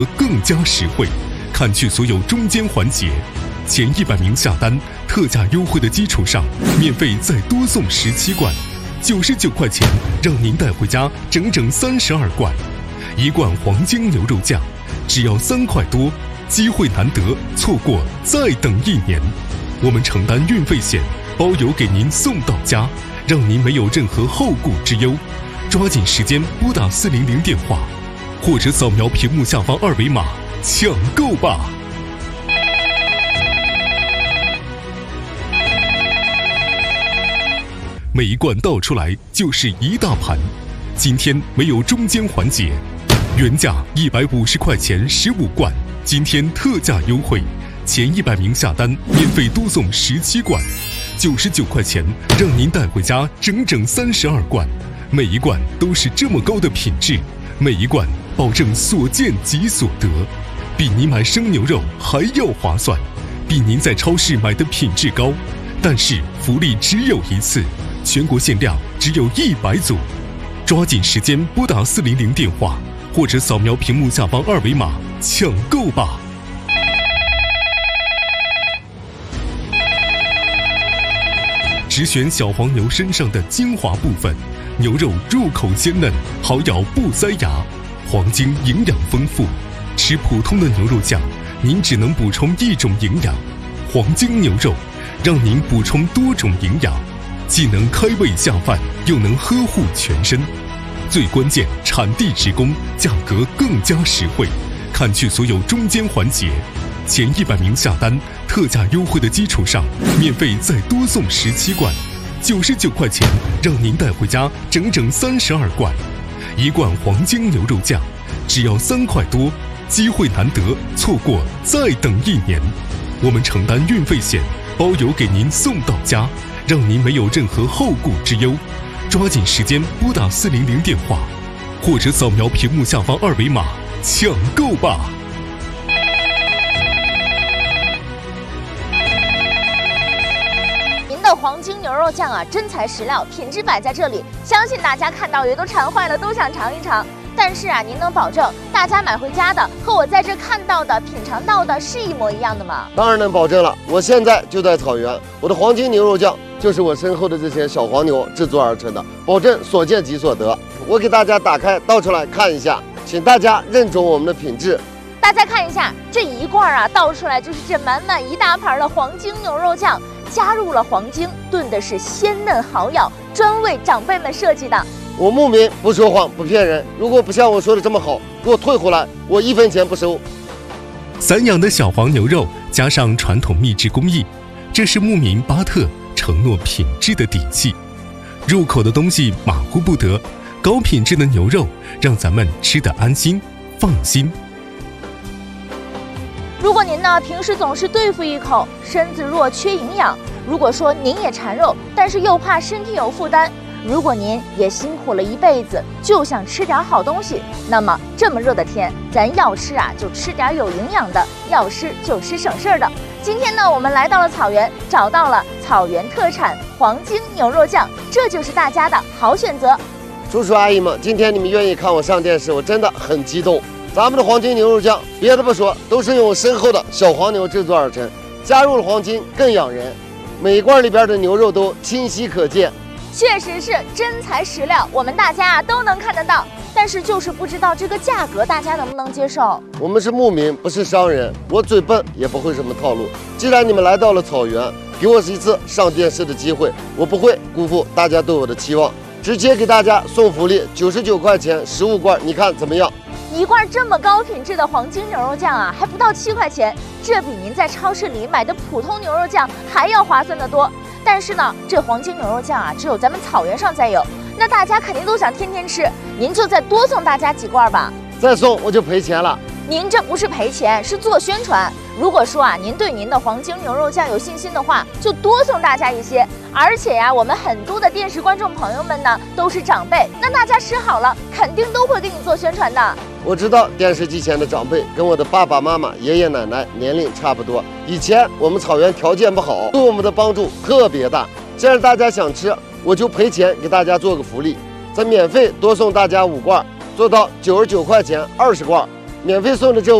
更加实惠，砍去所有中间环节，前100名下单，特价优惠的基础上，免费再多送17罐，99块钱让您带回家整整32罐。1罐黄金牛肉酱只要3块多，机会难得，错过再等1年。我们承担运费险，包邮给您送到家，让您没有任何后顾之忧。抓紧时间拨打400电话，或者扫描屏幕下方2维码抢购吧。每一罐倒出来就是一大盘，今天没有中间环节，原价150块钱15罐，今天特价优惠，前100名下单免费多送17罐，99块钱让您带回家整整32罐，每一罐都是这么高的品质，每一罐保证所见即所得，比您买生牛肉还要划算，比您在超市买的品质高，但是福利只有一次，全国限量只有100组，抓紧时间拨打400电话，或者扫描屏幕下方2维码抢购吧。只选小黄牛身上的精华部分，牛肉入口鲜嫩，好咬不塞牙，黄金营养丰富。吃普通的牛肉酱，您只能补充1种营养，黄金牛肉让您补充多种营养，既能开胃下饭，又能呵护全身。最关键，产地直供，价格更加实惠，砍去所有中间环节，前100名下单，特价优惠的基础上，免费再多送17罐，99块钱让您带回家整整32罐。1罐黄金牛肉酱只要3块多，机会难得，错过再等1年。我们承担运费险，包邮给您送到家，让您没有任何后顾之忧。抓紧时间拨打400电话，或者扫描屏幕下方2维码抢购吧。 您的黄金牛肉酱啊，真材实料，品质摆在这里，相信大家看到也都馋坏了，都想尝一尝。但是啊，您能保证大家买回家的和我在这看到的、品尝到的是一模一样的吗？ 当然能保证了，我现在就在草原，我的黄金牛肉酱就是我身后的这些小黄牛制作而成的，保证所见即所得。我给大家打开倒出来看一下，请大家认准我们的品质。 大家看一下，这一罐啊倒出来就是这满满一大盘的黄金牛肉酱，加入了黄金，炖的是鲜嫩好咬，专为长辈们设计的。 我牧民不说谎不骗人，如果不像我说的这么好，给我退回来，我1分钱不收。 散养的小黄牛肉加上传统秘制工艺，这是牧民巴特承诺品质的底气。入口的东西马虎不得，高品质的牛肉让咱们吃得安心放心。 如果您呢平时总是对付一口，身子弱缺营养，如果说您也馋肉，但是又怕身体有负担，如果您也辛苦了一辈子，就想吃点好东西，那么这么热的天，咱要吃啊就吃点有营养的，要吃就吃省事儿的。今天呢，我们来到了草原，找到了草原特产黄金牛肉酱，这就是大家的好选择。 叔叔阿姨们，今天你们愿意看我上电视，我真的很激动。咱们的黄金牛肉酱，别的不说，都是用我身后的小黄牛制作而成，加入了黄金更养人，每一罐里边的牛肉都清晰可见。 确实是真材实料，我们大家啊都能看得到，但是就是不知道这个价格大家能不能接受。 我们是牧民，不是商人，我嘴笨也不会什么套路。既然你们来到了草原，给我一次上电视的机会，我不会辜负大家对我的期望，直接给大家送福利，99块钱15罐，你看怎么样？ 一罐这么高品质的黄金牛肉酱啊，还不到7块钱，这比您在超市里买的普通牛肉酱还要划算得多。但是呢，这黄金牛肉酱啊，只有咱们草原上才有，那大家肯定都想天天吃，您就再多送大家几罐吧。 再送我就赔钱了。 您这不是赔钱，是做宣传。如果说啊，您对您的黄金牛肉酱有信心的话，就多送大家一些。而且呀，我们很多的电视观众朋友们呢，都是长辈，那大家吃好了，肯定都会给你做宣传的。 我知道电视机前的长辈跟我的爸爸妈妈、爷爷奶奶年龄差不多。以前我们草原条件不好，对我们的帮助特别大。既然大家想吃，我就赔钱给大家做个福利，再免费多送大家5罐，做到99块钱20罐。 免费送的这